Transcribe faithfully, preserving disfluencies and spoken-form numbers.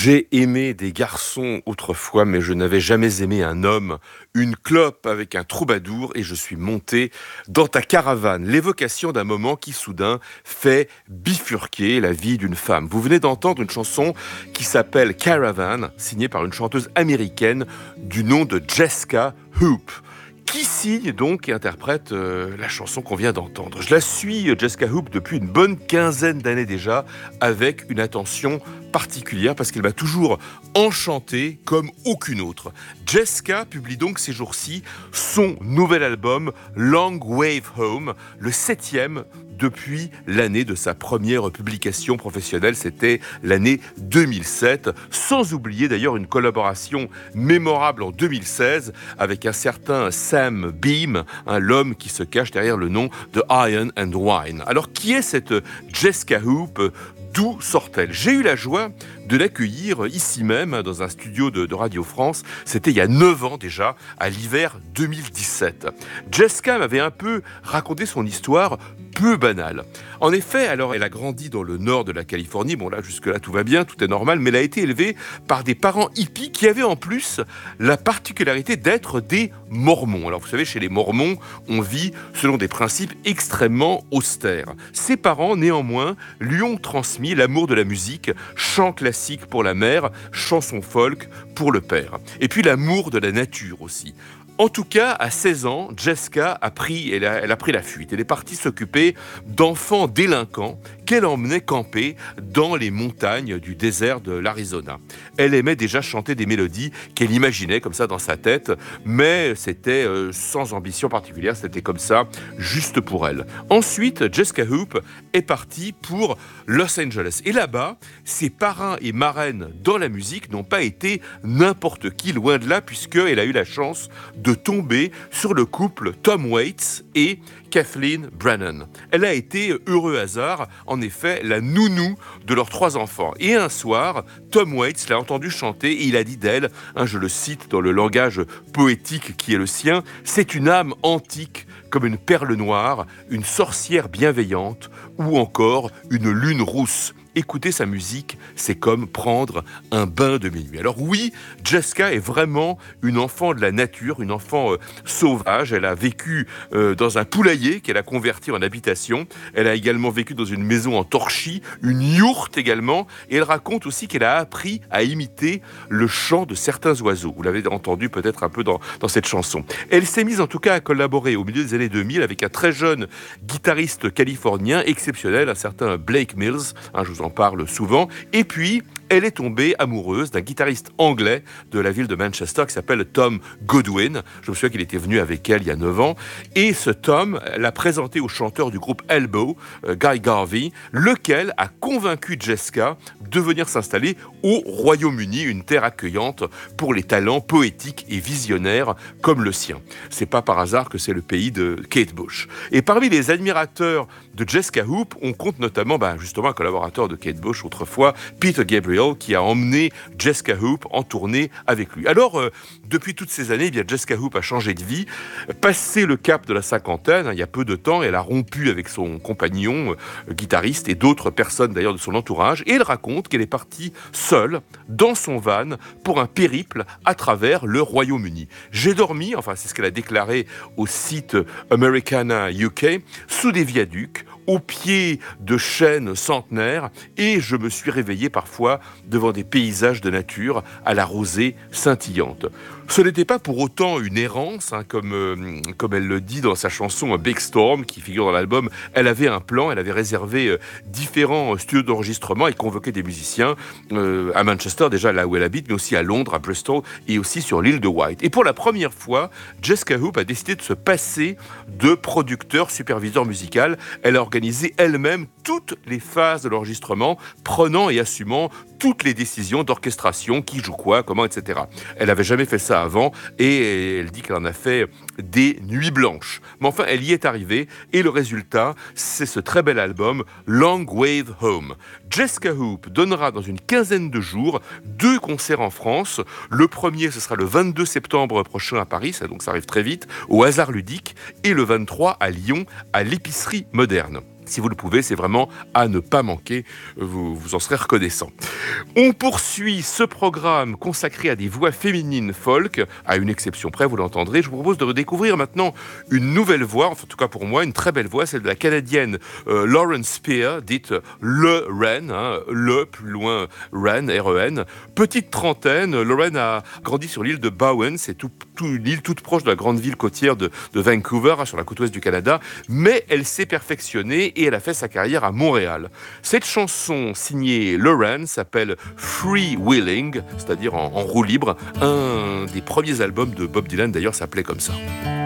J'ai aimé des garçons autrefois, mais je n'avais jamais aimé un homme. Une clope avec un troubadour et je suis monté dans ta caravane. L'évocation d'un moment qui soudain fait bifurquer la vie d'une femme. Vous venez d'entendre une chanson qui s'appelle Caravan, signée par une chanteuse américaine du nom de Jessica Hoop, qui signe donc et interprète euh, la chanson qu'on vient d'entendre. Je la suis, Jessica Hoop, depuis une bonne quinzaine d'années déjà, avec une attention particulière, parce qu'elle m'a toujours enchanté comme aucune autre. Jessica publie donc ces jours-ci son nouvel album Long Wave Home, le septième depuis l'année de sa première publication professionnelle, c'était l'année deux mille sept, sans oublier d'ailleurs une collaboration mémorable en deux mille seize avec un certain Sam Beam, hein, l'homme qui se cache derrière le nom de Iron and Wine. Alors qui est cette Jessica Hoop ? D'où sort-elle ? J'ai eu la joie de l'accueillir ici même, dans un studio de, de Radio France. C'était il y a neuf ans déjà, à l'hiver deux mille dix-sept. Jessica m'avait un peu raconté son histoire peu banale. En effet, alors elle a grandi dans le nord de la Californie. Bon là, jusque-là, tout va bien, tout est normal. Mais elle a été élevée par des parents hippies qui avaient en plus la particularité d'être des mormons. Alors vous savez, chez les mormons, on vit selon des principes extrêmement austères. Ses parents, néanmoins, lui ont transmis l'amour de la musique, chant classique pour la mère, chanson folk pour le père. Et puis l'amour de la nature aussi. En tout cas, à seize ans, Jessica a pris, elle a, elle a pris la fuite. Elle est partie s'occuper d'enfants délinquants qu'elle emmenait camper dans les montagnes du désert de l'Arizona. Elle aimait déjà chanter des mélodies qu'elle imaginait comme ça dans sa tête, mais c'était euh, sans ambition particulière, c'était comme ça, juste pour elle. Ensuite, Jessica Hoop est partie pour Los Angeles. Et là-bas, ses parrains et marraines dans la musique n'ont pas été n'importe qui, loin de là, puisqu'elle a eu la chance de tomber sur le couple Tom Waits et Kathleen Brennan. Elle a été, heureux hasard, en effet, la nounou de leurs trois enfants. Et un soir, Tom Waits l'a entendu chanter et il a dit d'elle, hein, je le cite dans le langage poétique qui est le sien, « C'est une âme antique comme une perle noire, une sorcière bienveillante ou encore une lune rousse. » Écouter sa musique, c'est comme prendre un bain de minuit. Alors oui, Jessica est vraiment une enfant de la nature, une enfant euh, sauvage. Elle a vécu euh, dans un poulailler qu'elle a converti en habitation. Elle a également vécu dans une maison en torchis, une yourte également. Et elle raconte aussi qu'elle a appris à imiter le chant de certains oiseaux. Vous l'avez entendu peut-être un peu dans, dans cette chanson. Elle s'est mise en tout cas à collaborer au milieu des années deux mille avec un très jeune guitariste californien exceptionnel, un certain Blake Mills. Hein, je vous en parle souvent. Et puis, elle est tombée amoureuse d'un guitariste anglais de la ville de Manchester qui s'appelle Tom Goodwin. Je me souviens qu'il était venu avec elle il y a neuf ans. Et ce Tom l'a présenté au chanteur du groupe Elbow, euh, Guy Garvey, lequel a convaincu Jessica de venir s'installer au Royaume-Uni, une terre accueillante pour les talents poétiques et visionnaires comme le sien. C'est pas par hasard que c'est le pays de Kate Bush. Et parmi les admirateurs de Jessica Hoop, on compte notamment ben, justement un collaborateur de Kate Bush autrefois, Peter Gabriel, qui a emmené Jessica Hoop en tournée avec lui. Alors, euh, depuis toutes ces années, eh bien, Jessica Hoop a changé de vie, passé le cap de la cinquantaine, hein, il y a peu de temps, elle a rompu avec son compagnon, euh, guitariste, et d'autres personnes d'ailleurs de son entourage, et elle raconte qu'elle est partie seule, dans son van, pour un périple à travers le Royaume-Uni. J'ai dormi, enfin c'est ce qu'elle a déclaré au site Americana U K, sous des viaducs, au pied de chênes centenaires, et je me suis réveillé parfois devant des paysages de nature à la rosée scintillante. Ce n'était pas pour autant une errance, hein, comme, euh, comme elle le dit dans sa chanson Big Storm, qui figure dans l'album. Elle avait un plan, elle avait réservé euh, différents studios d'enregistrement et convoqué des musiciens euh, à Manchester, déjà là où elle habite, mais aussi à Londres, à Bristol et aussi sur l'île de Wight. Et pour la première fois, Jessica Hoop a décidé de se passer de producteur, superviseur musical. Elle a organisé elle-même toutes les phases de l'enregistrement, prenant et assumant toutes les décisions d'orchestration, qui joue quoi, comment, et cetera. Elle n'avait jamais fait ça avant et elle dit qu'elle en a fait des nuits blanches. Mais enfin, elle y est arrivée et le résultat, c'est ce très bel album Long Wave Home. Jessica Hoop donnera dans une quinzaine de jours deux concerts en France. Le premier, ce sera le vingt-deux septembre prochain à Paris, ça, donc ça arrive très vite, au Hasard Ludique, et le vingt-trois à Lyon, à l'Épicerie Moderne. Si vous le pouvez, c'est vraiment à ne pas manquer, vous, vous en serez reconnaissant. On poursuit ce programme consacré à des voix féminines folk, à une exception près, vous l'entendrez. Je vous propose de redécouvrir maintenant une nouvelle voix, enfin, en tout cas pour moi, une très belle voix, celle de la Canadienne euh, Lauren Spear, dite le Wren, hein, le plus loin Wren, R E N. Petite trentaine, Lauren a grandi sur l'île de Bowen, c'est tout, tout, une île toute proche de la grande ville côtière de, de Vancouver, hein, sur la côte ouest du Canada, mais elle s'est perfectionnée et elle a fait sa carrière à Montréal. Cette chanson signée Lauren s'appelle Free Willing, c'est-à-dire en, en roue libre. Un des premiers albums de Bob Dylan d'ailleurs s'appelait comme ça.